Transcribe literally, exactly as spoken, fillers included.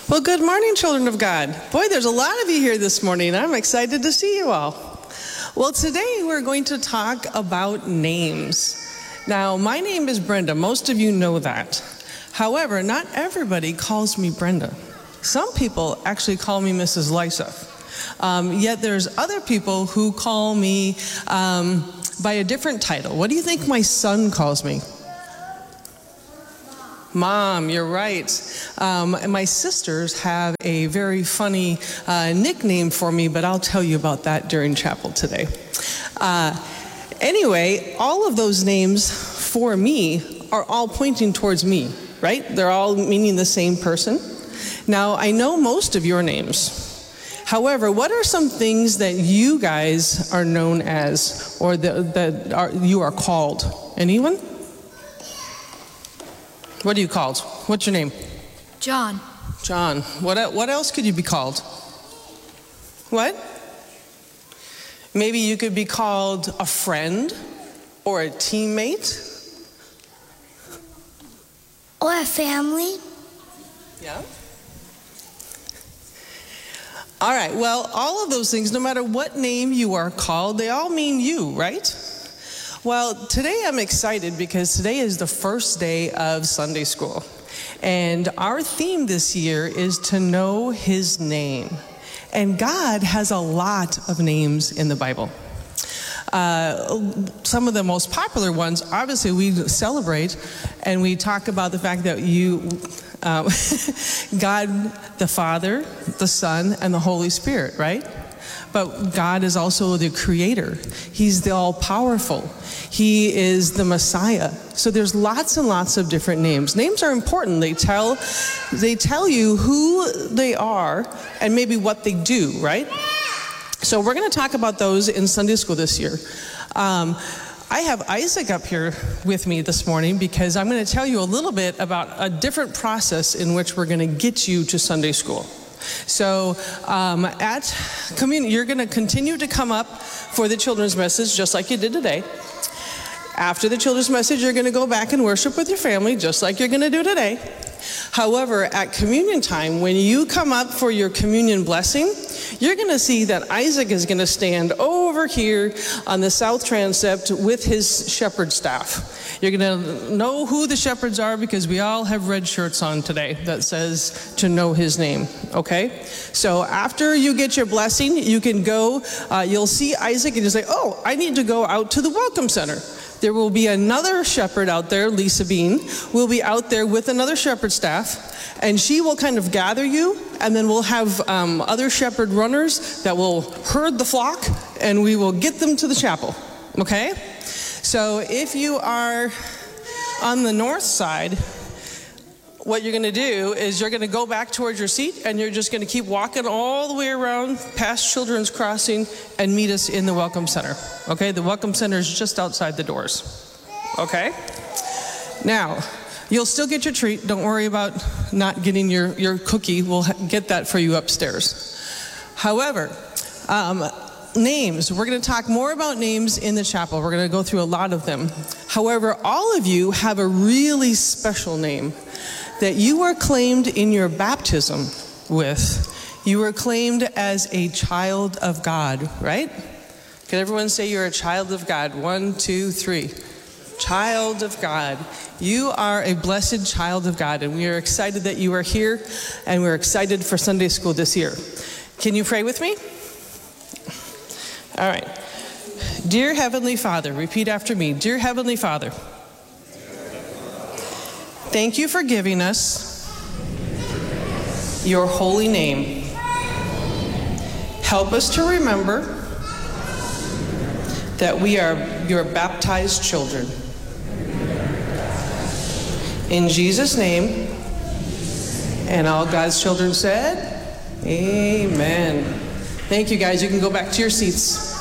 Well, good morning, children of God. Boy, there's a lot of you here this morning. I'm excited to see you all. Well, today we're going to talk about names. Now, my name is Brenda. Most of you know that. However, not everybody calls me Brenda. Some people actually call me Missus Lysa. Um, yet there's other people who call me um, by a different title. What do you think my son calls me? Mom, you're right. Um, and my sisters have a very funny uh, nickname for me, but I'll tell you about that during chapel today. Uh, anyway, all of those names for me are all pointing towards me, right? They're all meaning the same person. Now, I know most of your names. However, what are some things that you guys are known as, or that, that are, you are called? Anyone? What are you called? What's your name? John. John. What, what else could you be called? What? Maybe you could be called a friend or a teammate. Or a family. Yeah. All right, well, all of those things, no matter what name you are called, they all mean you, right? Well, today I'm excited because today is the first day of Sunday school. And our theme this year is to know his name. And God has a lot of names in the Bible. Uh, some of the most popular ones, obviously, we celebrate and we talk about the fact that you, uh, God the Father, the Son, and the Holy Spirit, right? But God is also the creator. He's the all-powerful. He is the Messiah. So there's lots and lots of different names. Names are important. They tell, they tell you who they are and maybe what they do, right? So we're going to talk about those in Sunday school this year. Um, I have Isaac up here with me this morning because I'm going to tell you a little bit about a different process in which we're going to get you to Sunday school. So um, at communion, you're going to continue to come up for the children's message just like you did today. After the children's message, you're going to go back and worship with your family just like you're going to do today. However, at communion time, when you come up for your communion blessing, you're going to see that Isaac is going to stand over here on the south transept with his shepherd staff. You're going to know who the shepherds are because we all have red shirts on today that says to know his name, okay? So after you get your blessing, you can go, uh, you'll see Isaac and you say, oh, I need to go out to the Welcome Center. There will be another shepherd out there, Lisa Bean, will be out there with another shepherd staff, and she will kind of gather you, and then we'll have um, other shepherd runners that will herd the flock, and we will get them to the chapel, okay? So if you are on the north side, what you're going to do is you're going to go back towards your seat, and you're just going to keep walking all the way around past Children's Crossing and meet us in the Welcome Center. Okay, the Welcome Center is just outside the doors. Okay? Now, you'll still get your treat. Don't worry about not getting your, your cookie. We'll get that for you upstairs. However, um, names. We're going to talk more about names in the chapel. We're going to go through a lot of them. However, all of you have a really special name that you were claimed in your baptism with. You were claimed as a child of God, right? Can everyone say you're a child of God? One, two, three. Child of God. You are a blessed child of God, and we are excited that you are here, and we're excited for Sunday school this year. Can you pray with me? All right. Dear Heavenly Father, repeat after me. Dear Heavenly Father, thank you for giving us your holy name. Help us to remember that we are your baptized children. In Jesus' name, and all God's children said, amen. Thank you, guys. You can go back to your seats.